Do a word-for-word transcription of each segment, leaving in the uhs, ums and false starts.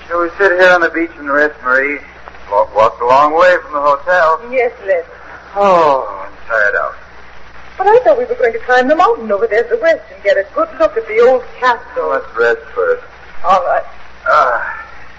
Shall we sit here on the beach and rest, Marie? Walk, walked a long way from the hotel. Yes, let's. Oh, I'm tired out. But I thought we were going to climb the mountain over there to the west and get a good look at the old castle. Well, let's rest first. All right. Ah.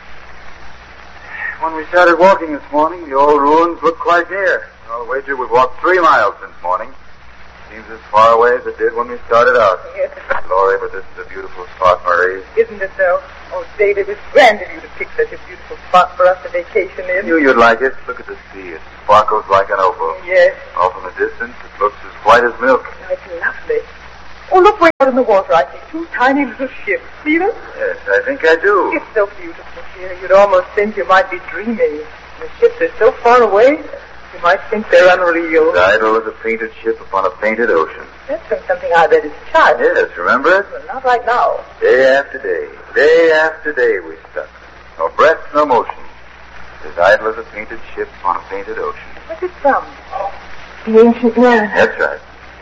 When we started walking this morning, the old ruins looked quite near. I'll wager we've walked three miles since morning. Seems as far away as it did when we started out. Yes. Lori, but this is a beautiful spot, Marie. Isn't it, though? Oh, Dave, it was grand of you to pick such a beautiful spot for us to vacation in. Knew you'd like it. Look at the sea. It sparkles like an opal. Yes. Off in the distance, it looks as white as milk. Oh, it's lovely. Oh, look way out in the water. I see two tiny little ships. See them? Yes, I think I do. It's so beautiful here. You'd almost think you might be dreaming. The ships are so far away, you might think they're unreal. The idol is a painted ship upon a painted ocean. That's from something I read as a child. Yes, remember it? Well, not right now. Day after day, day after day we stuck. No breath, no motion. This idol is a painted ship on a painted ocean. What's it from? The ancient man. That's right.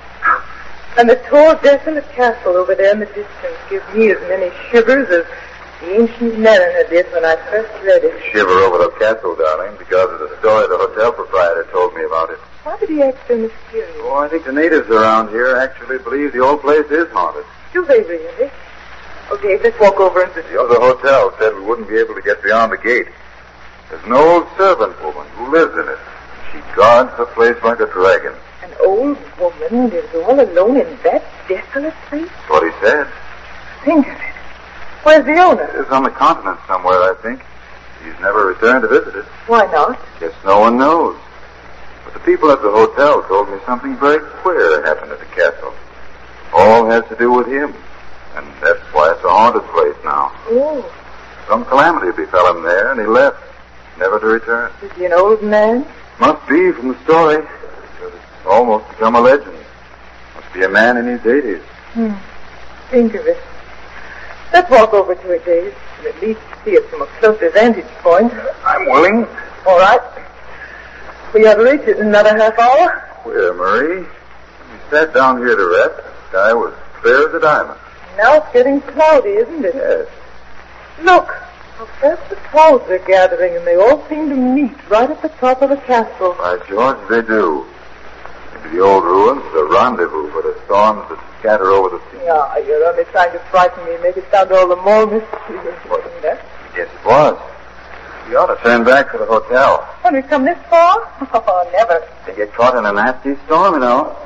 And the tall, desolate castle over there in the distance gives me as many shivers as the ancient mariner did when I first read it. Shiver over the castle, darling, because of the story the hotel proprietor told me about it. Why did he act so mysterious? Oh, I think the natives around here actually believe the old place is haunted. Do they really? Okay, let's walk over and visit. The other hotel said we wouldn't be able to get beyond the gate. There's an old servant woman who lives in it. She guards the place like a dragon. An old woman lives all alone in that desolate place? That's what he said. Think of it. Where's the owner? It's on the continent somewhere, I think. He's never returned to visit it. Why not? Guess no one knows. But the people at the hotel told me something very queer happened at the castle. All has to do with him. And that's why it's a haunted place now. Oh. Some calamity befell him there, and he left, never to return. Is he an old man? Must be from the story. Because it's almost become a legend. Must be a man in his eighties. Hmm. Think of it. Let's walk over to it, Dave, and at least see it from a closer vantage point. I'm willing. All right. We have reached it in another half hour. Queer, Marie. When we sat down here to rest, the sky was clear as a diamond. Now it's getting cloudy, isn't it? Yes. Look, how fast the clouds are gathering, and they all seem to meet right at the top of the castle. By George, they do. Maybe the old ruins is a rendezvous for the storms that scatter over the sea. Ah, you're only trying to frighten me, make it sound all the more mysterious. Wasn't that? Yes, it was. We ought to turn back to the hotel. When we've come this far? Oh, never. They get caught in a nasty storm, you know.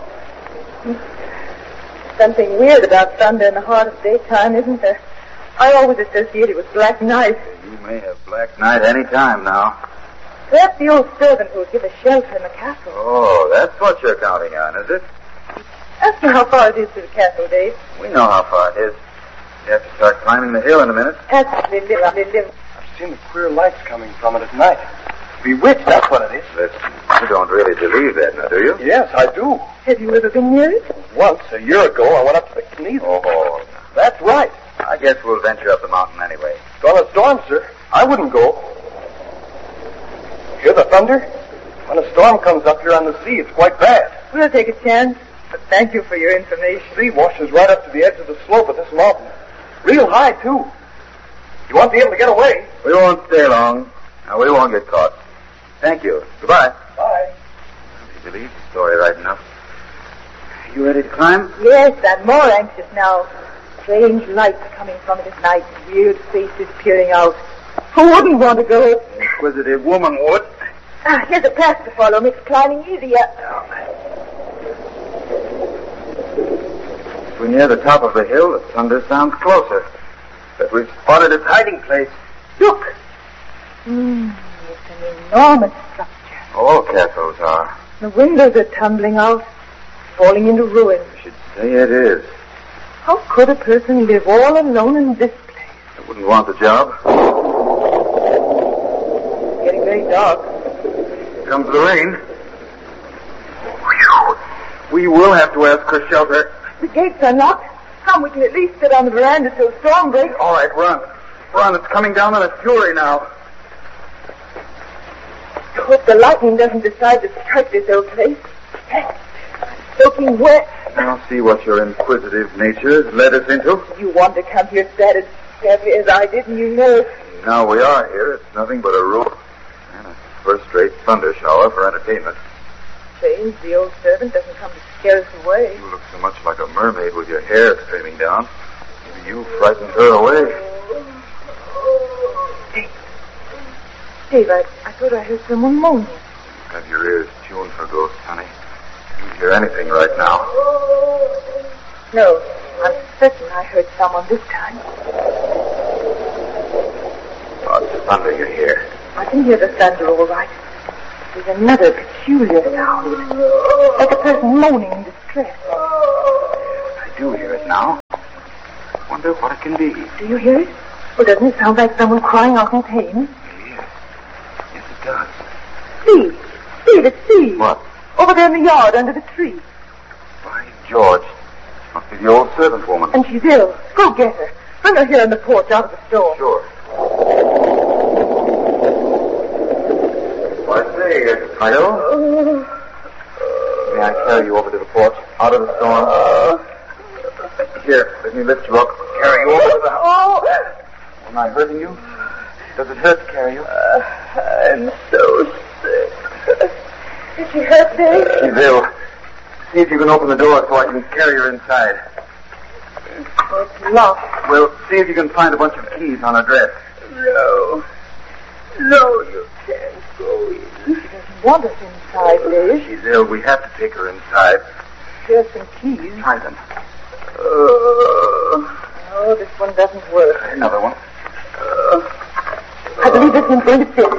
Something weird about thunder in the heart of daytime, isn't there? I always associate it with black night. You may have black night any time now. Perhaps the old servant will give us shelter in the castle. Oh, that's what you're counting on, is it? Ask me how far it is to the castle, Dave. We know how far it is. You have to start climbing the hill in a minute. Ask me, live, live, live. I've seen the queer lights coming from it at night. Bewitched, that's what it is. Listen, you don't really believe that, now, do you? Yes, I do. Have you ever been near it? Once, a year ago, I went up to the Knees. Oh, That's right. I guess we'll venture up the mountain anyway. It's on a storm, sir. I wouldn't go. Hear the thunder? When a storm comes up here on the sea, it's quite bad. We'll take a chance, but thank you for your information. The sea washes right up to the edge of the slope of this mountain. Real high, too. You won't be able to get away. We won't stay long. Now, we won't get caught. Thank you. Goodbye. Bye. You believe the story right enough. You ready to climb? Yes, I'm more anxious now. Strange lights coming from it at night, weird faces peering out. Who wouldn't want to go? An inquisitive woman would. Ah, here's a path to follow. Makes climbing easier. As we're near the top of the hill, the thunder sounds closer. But we've spotted its hiding place. Look. Hmm, it's an enormous structure. All castles are. The windows are tumbling out, falling into ruin. I should say it is. How could a person live all alone in this place? I wouldn't want the job. It's getting very dark. Here comes the rain. Whew. We will have to ask for shelter. The gates are locked. Come, we can at least sit on the veranda till storm breaks. All right, run. Run, it's coming down in a fury now. I hope the lightning doesn't decide to strike this old place. Soaking wet. I'll see what your inquisitive nature has led us into. You want to come here sad as, sadly as I did, and you know it. Now we are here, it's nothing but a roof and a first-rate thunder shower for entertainment. Strange, the old servant doesn't come to scare us away. You look so much like a mermaid with your hair streaming down. Maybe you frightened her away. Dave. Dave, I, I thought I heard someone moaning. Have your ears tuned for ghosts, honey. You hear anything right now. No, I'm certain I heard someone this time. Oh, it's thunder you hear. I can hear the thunder all right. There's another peculiar sound, like a person moaning in distress. I do hear it now. Wonder what it can be. Do you hear it? Or doesn't it sound like someone crying out in pain? Yes. Yes, it does. See, see, let's see. What? Over there in the yard under the tree. By George. Must be the old servant woman. And she's ill. Go get her. Bring her here in the porch out of the storm. Sure. Well, I say, uh, Fido? May I carry you over to the porch, out of the storm? Here, let me lift you up. Carry you over to the house. Oh! Am I hurting you? Does it hurt to carry you? Uh, I'm so sick. Is she hurt, Dave? She's ill. See if you can open the door so I can carry her inside. Oh, it's locked. Well, see if you can find a bunch of keys on her dress. No. No, you can't go in. She doesn't want us inside, Dave. She's ill. We have to take her inside. Here's some keys. Try them. Oh, oh this one doesn't work. Another one. Oh. I believe this one's going to fit.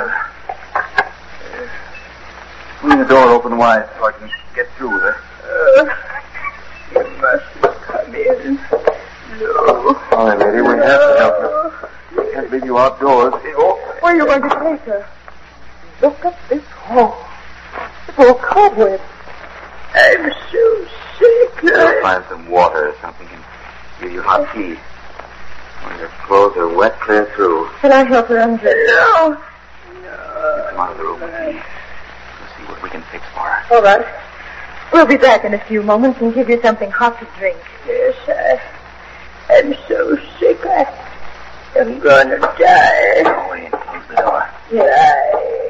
Swing the door open wide so I can get through with her. Uh, you mustn't come in. No. All right, lady, we have to help her. We can't leave you outdoors. Oh. Where are you going to take her? Look at this hall. It's all cobwebs. I'm so sick. We'll find some water or something and give you hot tea. When your clothes are wet clear through. Can I help her undress? No. No. Come out of the room with me. We'll see what we can fix for her. All right. We'll be back in a few moments and give you something hot to drink. Yes, I, I'm so sick. I, I'm going to die. Go away and close the door. Die.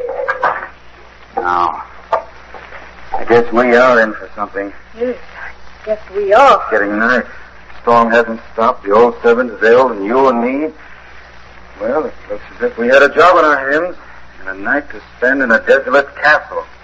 Now, I guess we are in for something. Yes, I guess we are. It's getting night. The storm hasn't stopped. The old servant is ill, and you and me. Well, it looks as if we had a job on our hands and a night to spend in a desolate castle.